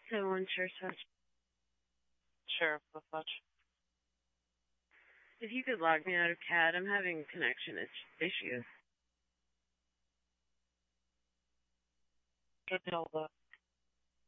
Someone sure such. Sheriff of Fudge. If you could log me out of CAD, I'm having connection issues. Good deal,